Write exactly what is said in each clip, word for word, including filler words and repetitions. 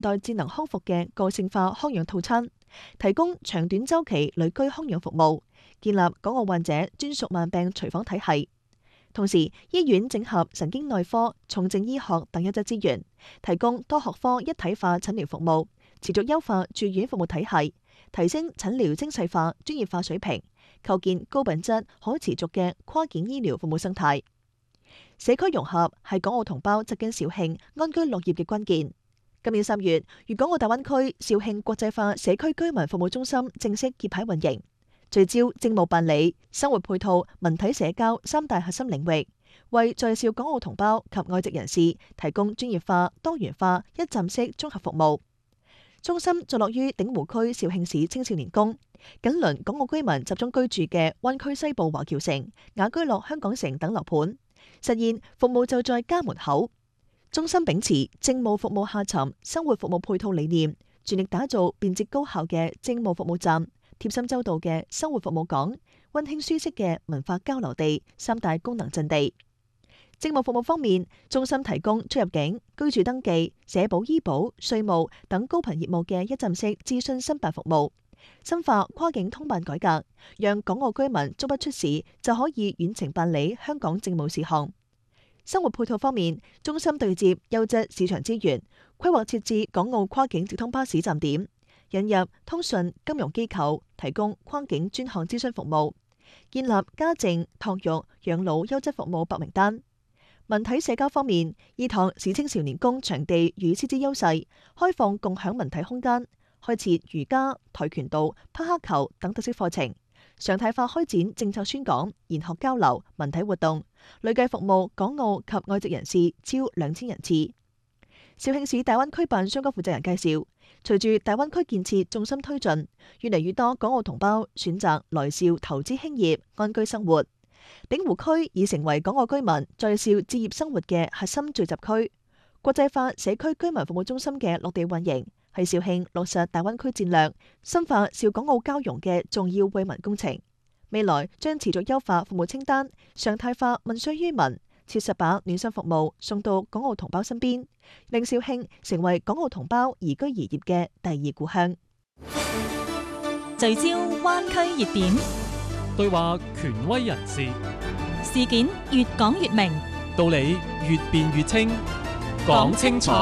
待智能康復嘅個性化康養套餐，提供長短週期旅居康養服務，建立港澳患者專屬慢病隨訪體系。同時，醫院整合神經內科、重症醫學等優質資源，提供多學科一體化診療服務，持續優化住院服務體系，提升診療精細化、專業化水平，構建高品質、可持續嘅跨境醫療服務生態。社區融合係港澳同胞扎根肇慶、安居樂業嘅關鍵。今年三月，粵港澳大灣區肇慶國際化社區居民服務中心正式揭牌運營，聚焦政務辦理、生活配套、文體社交三大核心領域，為在肇港澳同胞及外籍人士提供專業化、多元化、一站式綜合服務。中心坐落於鼎湖區肇慶市青少年宮，緊鄰港澳居民集中居住嘅灣區西部華僑城、雅居樂香港城等樓盤，實現服務就在家門口。中心秉持政務服務下沉、生活服務配套理念，全力打造便捷高效嘅政務服務站、貼心周到嘅生活服務港、溫馨舒適嘅文化交流地三大功能陣地。政務服務方面，中心提供出入境、居住登記、社保醫保、稅務等高頻業務嘅一站式諮詢申辦服務，深化跨境通辦改革，讓港澳居民足不出市就可以遠程辦理香港政務事項。生活配套方面，中心對接優質市場資源，規劃設置港澳跨境直通巴士站點，引入通訊金融機構提供跨境專項諮詢服務，建立家政、托育、養老優質服務白名單。文體社交方面，依託市青少年宮場地與師資優勢，開放共享文體空間，開設瑜伽、跆拳道、匹克球等特色課程，常態化開展政策宣講、研學交流、文體活動，累計服務港澳及外籍人士超兩千人次。肇慶市大灣區辦相關負責人介紹，隨住大灣區建設重心推進，越嚟越多港澳同胞選擇來肇投資興業、安居生活。鼎湖區已成為港澳居民在肇置業生活嘅核心聚集區。國際化社區居民服務中心嘅落地運營，係肇慶落實大灣區戰略、深化肇港澳交融嘅重要惠民工程。未來將持續優化服務清單，常態化問需於民，切實把暖心服務送到港澳同胞身邊，令肇慶成為港澳同胞宜居宜業嘅第二故鄉。 聚焦灣區熱點， 對話權威人士， 事件越講越明， 道理越辯越清，講清楚，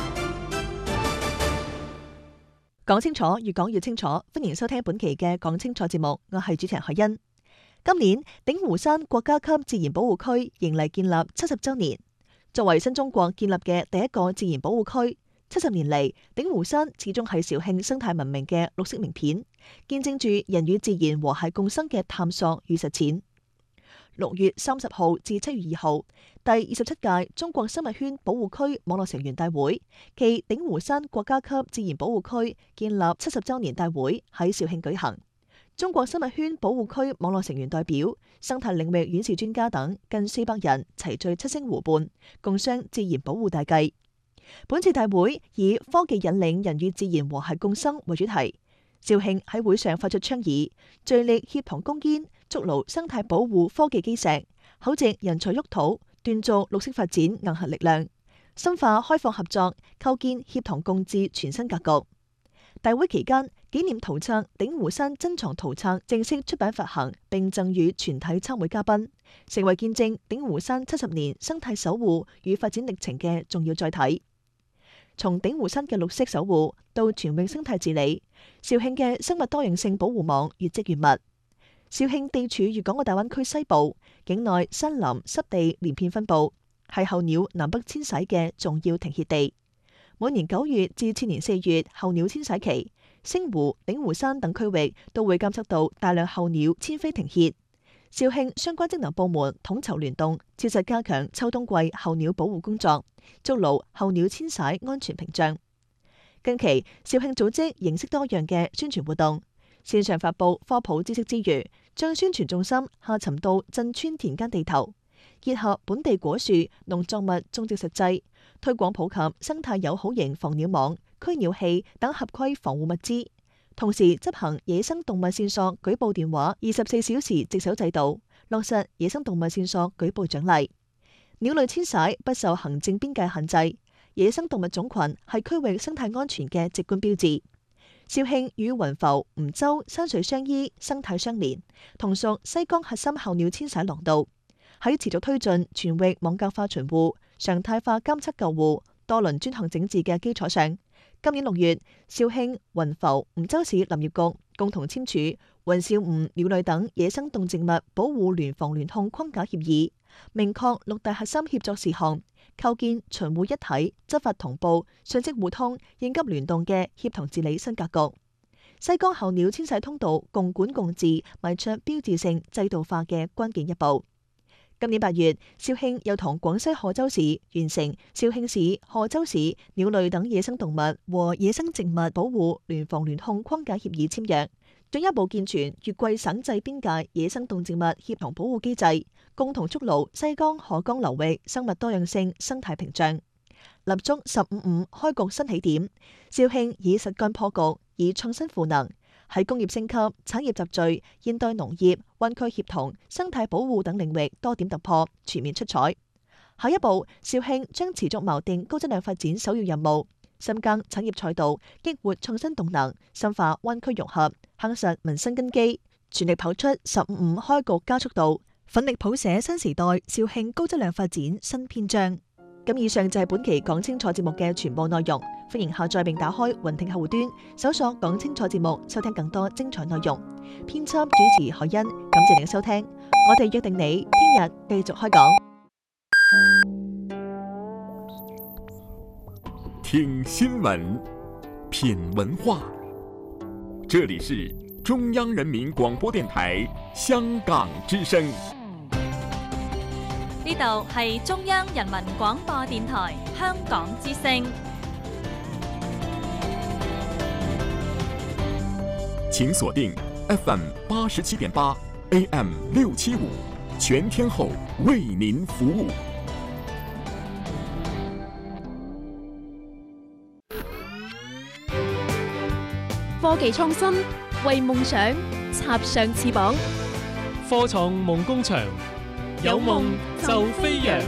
講清楚，越講越清楚。歡迎收聽本期嘅講清楚節目，我係主持人海欣。今年鼎湖山國家級自然保護區迎嚟建立七十周年，作為新中國建立嘅第一個自然保護區，七十年嚟，鼎湖山始終係肇慶生態文明嘅綠色名片，見證住人與自然和諧共生嘅探索與實踐。六月三十號至七月二號，第二十七屆中國生物圈保護區網絡成員大會暨鼎湖山國家級自然保護區建立七十周年大會喺肇慶舉行。中國生物圈保護區網絡成員代表、生態領域院士專家等近四百人齊聚七星湖畔，共商自然保護大計。本次大會以科技引領人與自然和諧共生為主題。肇慶喺會上發出倡議，聚力協同攻堅，築牢生態保護科技基石，厚植人才沃土，鍛造綠色發展硬核力量，深化開放合作，構建協同共治全新格局。大會期間，紀念圖冊《鼎湖山珍藏圖冊》正式出版發行，並贈予全體參會嘉賓，成為見證鼎湖山七十年生態守護與發展歷程嘅重要載體。從鼎湖山嘅綠色守護到全域生態治理，肇慶嘅生物多樣性保護網越積越密。肇慶地處粵港澳大灣區西部，境內山林濕地連片分布，係候鳥南北遷徙嘅重要停歇地。每年九月至次年四月候鳥遷徙期，星湖、鼎湖山等區域都會監測到大量候鳥遷飛停歇。肇慶相關職能部門統籌聯動，切實加強秋冬季候鳥保護工作，築牢候鳥遷徙安全屏障。近期，肇慶組織形式多樣嘅宣傳活動，線上發佈科普知識之餘，將宣傳重心下沉到鎮村田間地頭，結合本地果樹、農作物種植實際，推廣普及生態友好型防鳥網、驅鳥器等合規防護物資。同時執行野生動物線索舉報電話二十四小時值守制度，落實野生動物線索舉報獎勵。鳥類遷徙不受行政邊界限制， 野生動物種群係區域生態安全嘅直觀標誌。肇慶與雲浮、梧州山水相依，生態相連，同屬西江核心候鳥遷徙廊道。喺持續推進全域網格化巡護、常態化監測救護、多輪專項整治嘅基礎上，今年六月，肇慶、雲浮、梧州市林業局共同簽署雲肇吳鳥類等野生動植物保護聯防聯控框架協議，明確六大核心協作事項，構建巡護一體、執法同步、信息互通、應急聯動嘅協同治理新格局。西江候鳥遷徙通道共管共治，邁出標誌性制度化嘅關鍵一步。今年八月，肇慶又同廣西賀州市完成肇慶市、賀州市鳥類等野生動物和野生植物保護聯防聯控框架協議簽約，進一步健全越桂省際邊界野生動植物協同保護機制，共同築牢西江賀江流域生物多樣性生態屏障。立足十五五開局新起點，肇慶以實幹破局，以創新賦能，喺工業升級、產業集聚、現代農業、灣區協同、生態保護等領域多點突破，全面出彩。下一步，肇慶將持續錨定高質量發展首要任務，深耕產業賽道，激活創新動能，深化灣區融合，夯實民生根基，全力跑出十五五開局加速度，奮力譜寫新時代肇慶高質量發展新篇章。咁以上就係本期講清楚節目嘅全部內容，歡迎下載並打開雲聽客戶端，搜索講清楚節目，收聽更多精彩內容。編輯主持海欣，感謝您嘅收聽，我哋約定你聽日繼續開講。 聽新聞，品文化，這裡是中央人民廣播電台香港之聲。 呢度係中央人民廣播電台香港之聲。 請鎖定 F M 八十七點八 A M 六七五，全天候為您服務。 科技創新，為夢想插上翅膀。 科創夢工場，有夢就飛揚。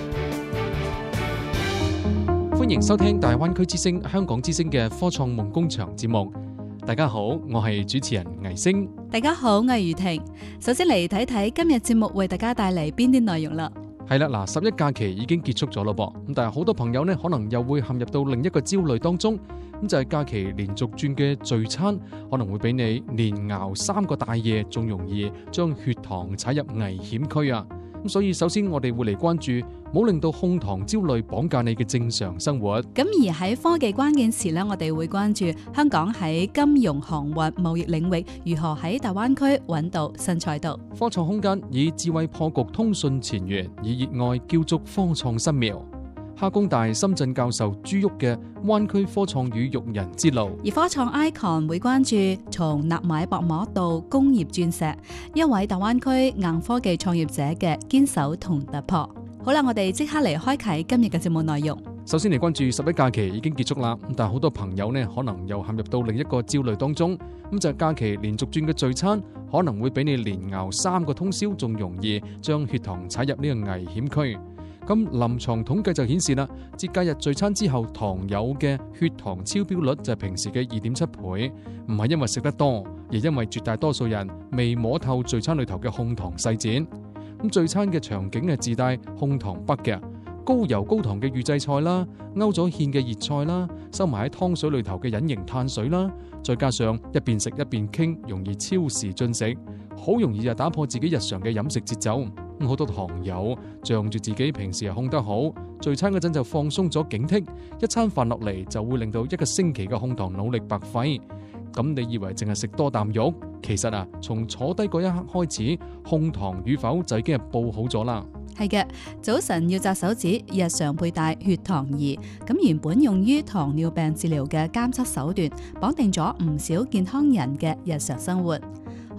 歡迎收聽大灣區之聲、香港之聲嘅科創夢工場節目。大家好，我係主持人倪星。 大家好，我係余婷。首先嚟睇睇今日節目為大家帶嚟邊啲內容啦。 係啦，嗱，十一假期已經結束咗咯噃，咁但係好多朋友呢，可能又會陷入到另一個焦慮當中，咁就係假期連續轉嘅聚餐，可能會俾你連熬三個大夜，仲容易將血糖踩入危險區啊！咁所以首先我哋會嚟關注，冇令到控糖焦慮綁架你嘅正常生活。 咁而喺科技關鍵詞呢，我哋會關注香港喺金融、航運、貿易領域如何喺大灣區揾到新賽道。 科創空間以智慧破局通訊前沿，以熱愛叫足科創新苗。哈工大深圳教授朱旭嘅灣區科創與育人之路， 而科創 icon 會關注從納米薄膜到工業鑽石，一位大灣區硬科技創業者嘅堅守同突破。好啦，我哋即刻嚟開啟今日嘅節目內容。 首先嚟關注十一假期已經結束啦，但係好多朋友呢可能又陷入到另一個焦慮當中，咁就係假期連續轉嘅聚餐可能會俾你連熬三個通宵，仲容易將血糖踩入呢個危險區。咁臨床統計就顯示啦，節假日聚餐之後糖友嘅血糖超標率就係平時嘅二點七倍，唔係因為食得多，而因為絕大多數人未摸透聚餐裏頭嘅控糖細節。咁聚餐嘅場景係自帶控糖筆嘅，高油高糖嘅預製菜啦，勾咗芡嘅熱菜啦，收埋喺湯水裏頭嘅隱形碳水啦，再加上一邊食一邊傾，容易超時進食，好容易就打破自己日常嘅飲食節奏。好多糖友仗住自己平時係控得好，聚餐嗰陣就放鬆咗警惕，一餐飯落嚟就會令到一個星期嘅控糖努力白費。咁你以為淨係食多啖肉，其實啊，從坐低嗰一刻開始，控糖與否就已經係報好咗啦。 係嘅，早晨要紮手指，日常佩戴血糖儀。咁原本用於糖尿病治療嘅監測手段，綁定咗唔少健康人嘅日常生活。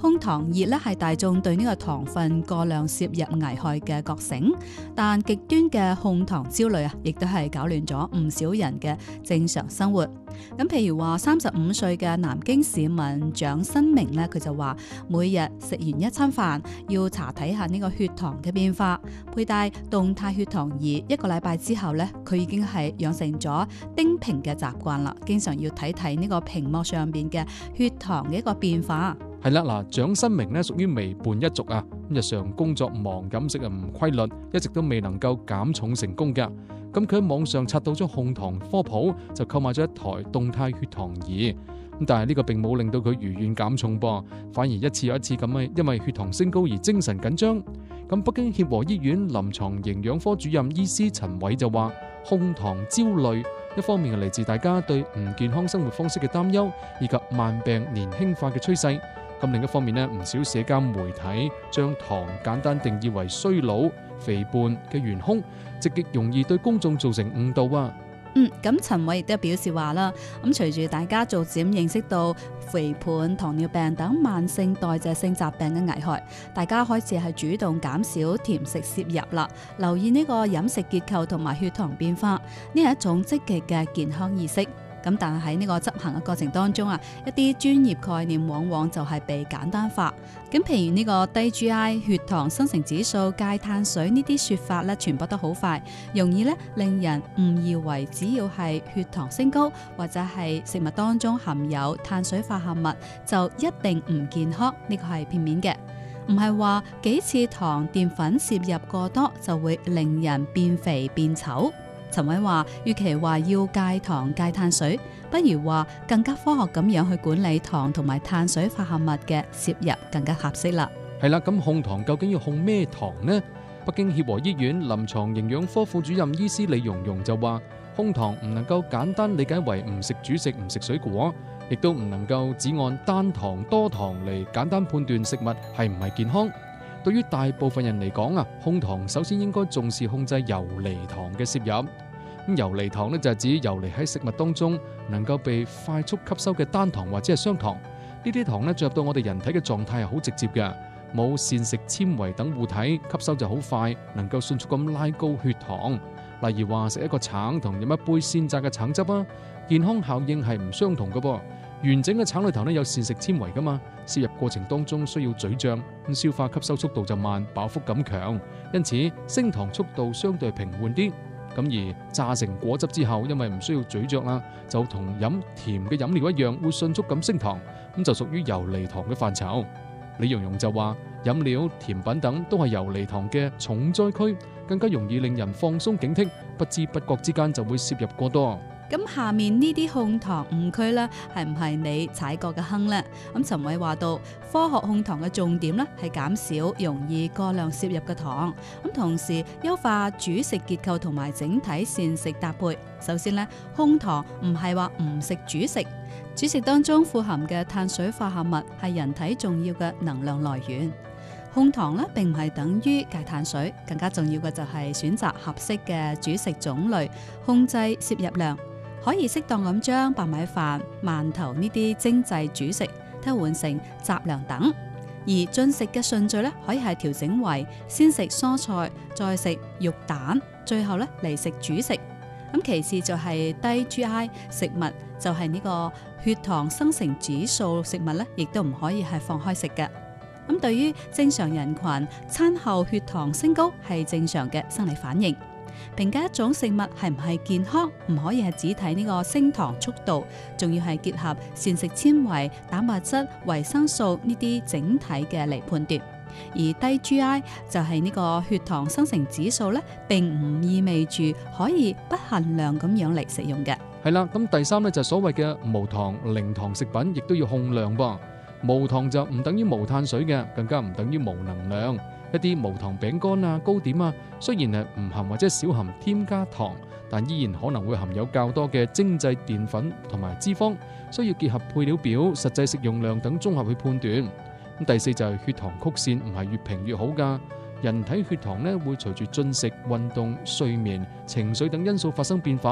控糖熱咧係大眾對呢個糖分過量攝入危害嘅覺醒，但極端嘅控糖焦慮啊，亦都係搞亂咗唔少人嘅正常生活。咁譬如話三十五歲嘅南京市民蔣新明咧，佢就話每日食完一餐飯要查睇下呢個血糖嘅變化，佩戴動態血糖儀一個禮拜之後咧，佢已經係養成咗盯屏嘅習慣啦，經常要睇睇呢個屏幕上邊嘅血糖嘅一個變化。 係啦，嗱，蔣新明咧屬於微胖一族啊，日常工作忙，飲食啊唔規律，一直都未能夠減重成功㗎。咁佢喺網上刷到咗控糖科普，就購買咗一台動態血糖儀。咁但係呢個並冇令到佢如願減重噃，反而一次又一次咁啊，因為血糖升高而精神緊張。咁北京協和醫院臨床營養科主任醫師陳偉就話，控糖焦慮一方面係嚟自大家對唔健康生活方式嘅擔憂，以及慢病年輕化嘅趨勢。咁另一方面呢，唔少社交媒體將糖簡單定義為衰老、肥胖嘅元兇，極極容易對公眾造成誤導啊。 嗯，咁陳偉亦都表示話啦，咁隨住大家逐漸認識到肥胖、糖尿病等慢性代謝性疾病嘅危害，大家開始係主動減少甜食攝入啦，留意呢個飲食結構同埋血糖變化，呢係一種積極嘅健康意識。咁但係喺呢個執行嘅過程當中啊，一啲專業概念往往就係被簡單化。咁譬如呢個低 G I、血糖生成指數、戒碳水呢啲說法咧，傳播得好快，容易咧令人誤以為只要係血糖升高或者係食物當中含有碳水化合物就一定唔健康。呢個係片面嘅，唔係話幾次糖澱粉攝入過多就會令人變肥變醜。陳偉話，與其話要戒糖戒碳水，不如話更加科學咁樣去管理糖同埋碳水化合物嘅攝入更加合適啦。 係啦，咁控糖究竟要控咩糖呢？北京協和醫院臨床營養科副主任醫師李蓉蓉就話，控糖唔能夠簡單理解為唔食主食、唔食水果，亦都唔能夠只按單糖多糖嚟簡單判斷食物係唔係健康。對於大部分人嚟講啊，控糖首先應該重視控制游離糖嘅攝入。咁游離糖呢，就係指游離喺食物當中能夠被快速吸收嘅單糖或者係雙糖。呢啲糖呢，進入到我哋人體嘅狀態係好直接嘅，冇膳食纖維等護體，吸收就好快，能夠迅速咁拉高血糖。例如話食一個橙同飲一杯鮮榨嘅橙汁啊，健康效應係唔相同嘅噃。完整嘅橙裏頭呢，有膳食纖維噶嘛，攝入過程當中需要咀嚼，咁消化吸收速度就慢，飽腹感強，因此升糖速度相對平緩啲。咁而榨成果汁之後，因為唔需要咀嚼啦，就同飲甜嘅飲料一樣，會迅速咁升糖，咁就屬於游離糖嘅範疇。李蓉蓉就話，飲料、甜品等都係游離糖嘅重災區，更加容易令人放鬆警惕，不知不覺之間就會攝入過多。 咁下面呢啲控糖誤區呢，係唔係你踩過嘅坑呢？咁陳偉話到，科學控糖嘅重點呢，係減少容易過量攝入嘅糖，咁同時優化主食結構同埋整體膳食搭配。首先呢，控糖唔係話唔食主食，主食當中富含嘅碳水化合物係人體重要嘅能量來源。控糖呢，並唔係等於戒碳水，更加重要嘅就係選擇合適嘅主食種類，控制攝入量。可以適當咁將白米飯、饅頭呢啲精製主食替換成雜糧等，而進食嘅順序咧可以係調整為先食蔬菜，再食肉蛋，最後咧嚟食主食。咁其次就係低 G I 食物，就係呢個血糖生成指數食物咧，亦都唔可以係放開食嘅。咁對於正常人群，餐後血糖升高係正常嘅生理反應。評價一種食物係唔係健康，唔可以係只睇呢個升糖速度，仲要係結合膳食纖維、蛋白質、維生素呢啲整體嘅嚟判斷。而低 G I 就係呢個血糖生成指數咧，並唔意味住可以不限量咁樣嚟食用嘅。 係啦，咁第三呢，就係所謂嘅無糖、零糖食品，亦都要控量噃。無糖就唔等於無碳水嘅，更加唔等於無能量。一啲無糖餅乾啊、糕點啊，雖然係唔含或者少含添加糖，但依然可能會含有較多嘅精製澱粉同埋脂肪，需要結合配料表、實際食用量等綜合去判斷。咁第四就係血糖曲線唔係越平越好㗎。人體血糖呢會隨住進食、運動、睡眠、情緒等因素發生變化。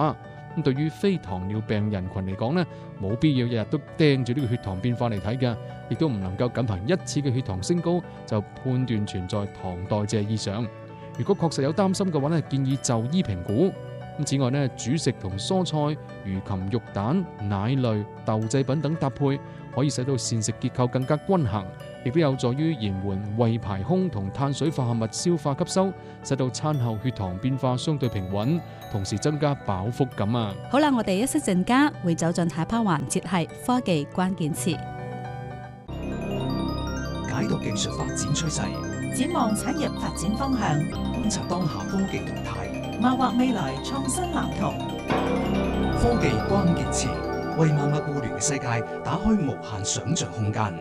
咁對於非糖尿病人群嚟講呢，冇必要日日都盯住呢個血糖變化嚟睇嘅，亦都唔能夠僅憑一次嘅血糖升高就判斷存在糖代謝異常。如果確實有擔心嘅話呢，建議就醫評估。咁此外呢，主食同蔬菜、魚禽肉蛋、奶類、豆製品等搭配，可以使到膳食結構更加均衡，亦都有助於延緩胃排空同碳水化合物消化吸收，使到餐後血糖變化相對平穩，同時增加飽腹感啊！ 好啦，我哋一息陣間會走進下一 part 環節，係科技關鍵詞， 解讀技術發展趨勢， 展望產業發展方向， 觀察當下科技動態， 謀劃未來創新藍圖。 科技關鍵詞為萬物互聯嘅世界打開無限想像空間。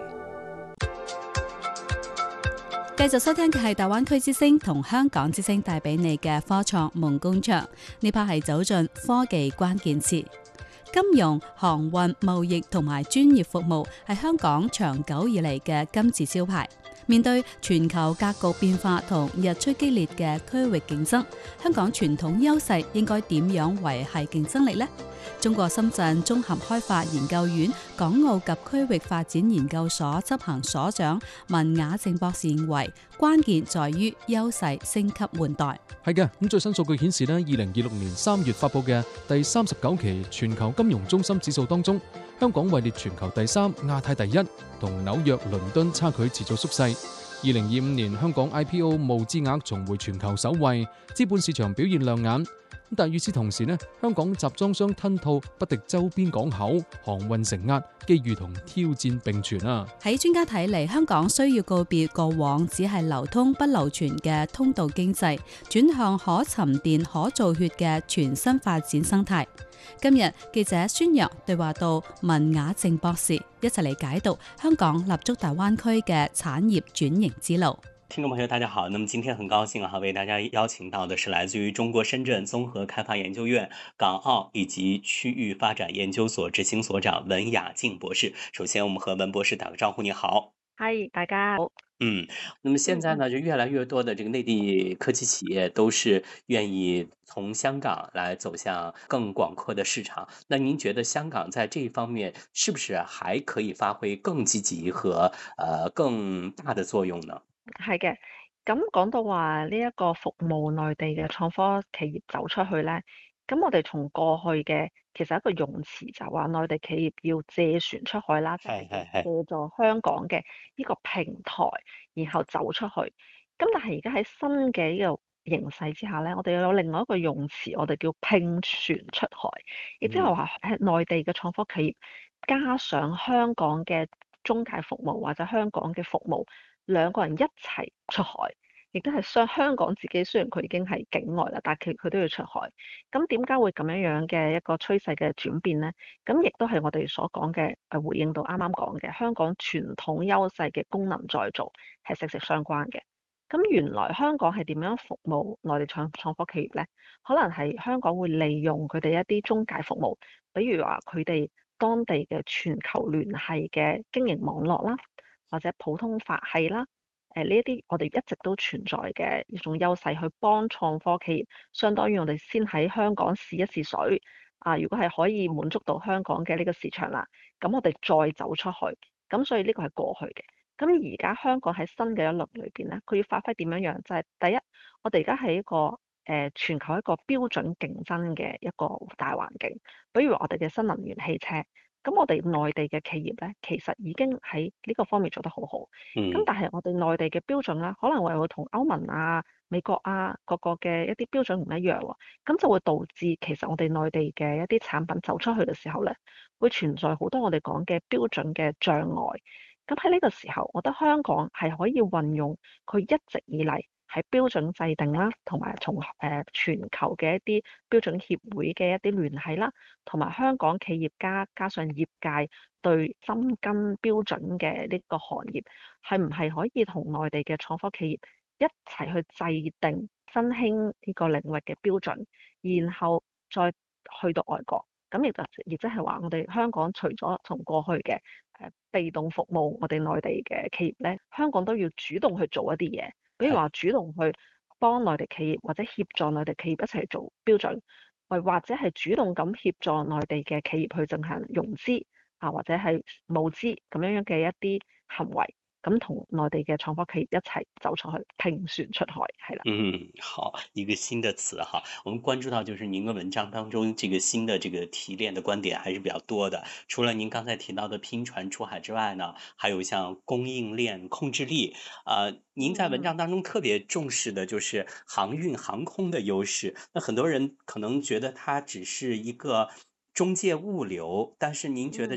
繼續收聽嘅係大灣區之聲同香港之聲帶俾你嘅科創夢工場，呢 part 係走進科技關鍵詞。金融、航運、貿易同埋專業服務係香港長久以嚟嘅金字招牌。面對全球格局變化同日趨激烈嘅區域競爭，香港傳統優勢應該點樣維繫競爭力呢？中國深圳綜合開發研究院港澳及區域發展研究所執行所長文雅靜博士認為，關鍵在於優勢升級換代。 係嘅，咁最新數據顯示呢，二零二六年三月發布嘅第三十九期全球金融中心指數當中，香港位列全球第三、亞太第一，同紐約、倫敦差距持續縮細。二零二五年香港 I P O 募資額重回全球首位，資本市場表現亮眼。但係與此同時呢，香港集裝箱吞吐不敵周邊港口，航運承壓，機遇同挑戰並存啊！ 喺專家睇嚟，香港需要告別過往只係流通不流傳嘅通道經濟，轉向可沉澱、可造血嘅全新發展生態。今日記者孫陽對話到文雅靜博士，一齊嚟解讀香港立足大灣區嘅產業轉型之路。 聽眾朋友大家好，那麼今天很高興啊，為大家邀請到的是來自於中國深圳綜合開發研究院港澳以及區域發展研究所執行所長文雅靜博士。首先我們和文博士打個招呼，你好。 嗨，大家好。 嗯，那麼現在呢，就越來越多的這個內地科技企業都是願意從香港來走向更廣闊的市場。那您覺得香港在這一方面是不是還可以發揮更積極和呃更大的作用呢？ 係嘅，咁講到話呢一個服務內地嘅創科企業走出去呢，咁我哋從過去嘅其實一個用詞就話內地企業要借船出海啦，就係借助香港嘅呢個平台，然後走出去。咁但係而家喺新嘅呢個形勢之下呢，我哋又有另外一個用詞，我哋叫拼船出海，亦即係話喺內地嘅創科企業加上香港嘅中介服務或者香港嘅服務。兩個人一齊出海，亦都係雙香港自己，雖然佢已經係境外啦，但係佢佢都要出海。咁點解會咁樣樣嘅一個趨勢嘅轉變呢？咁亦都係我哋所講嘅誒，回應到啱啱講嘅香港傳統優勢嘅功能再造係息息相關嘅。咁原來香港係點樣服務內地創創科企業呢？可能係香港會利用佢哋一啲中介服務，比如話佢哋當地嘅全球聯繫嘅經營網絡啦。或者普通法系啦，誒呢一啲我哋一直都存在嘅一種優勢，去幫創科企業，相當於我哋先喺香港試一試水，啊，如果係可以滿足到香港嘅呢個市場啦，咁我哋再走出去，咁所以呢個係過去嘅。咁而家香港喺新嘅一輪裏邊咧，佢要發揮點樣樣？就係第一，我哋而家係一個誒、呃、全球一個標準競爭嘅一個大環境，比如話我哋嘅新能源汽車。咁我哋內地嘅企業咧，其實已經喺呢個方面做得好好。咁、嗯、但係我哋內地嘅標準咧，可能會會同歐盟啊、美國啊各個嘅一啲標準唔一樣喎。咁就會導致其實我哋內地嘅一啲產品走出去嘅時候咧，會存在好多我哋講嘅標準嘅障礙。咁喺呢個時候，我覺得香港係可以運用佢一直以嚟喺標準制定啦，同埋從誒全球嘅一啲標準協會嘅一啲聯繫啦，同埋香港企業家加上業界對深耕標準嘅呢個行業，係唔係可以同內地嘅創科企業一齊去制定新興呢個領域嘅標準，然後再去到外國。咁亦就亦即係話，我哋香港除咗從過去嘅誒被動服務我哋內地嘅企業咧，香港都要主動去做一啲嘢。比如話主動去幫內地企業或者協助內地企業一齊做標準， 或或者係主動咁協助內地嘅企業去進行融資啊，或者係募資咁樣樣嘅一啲行為，咁同內地嘅創科企業一齊走出去，拼船出海，係啦。 嗯，好，一個新的詞哈，我們關注到就是您的文章當中這個新的這個提煉的觀點還是比較多的。除了您剛才提到的拼船出海之外呢，還有像供應鏈控制力，呃，您在文章當中特別重視的就是航運航空的優勢。那很多人可能覺得它只是一個中介物流，但是您覺得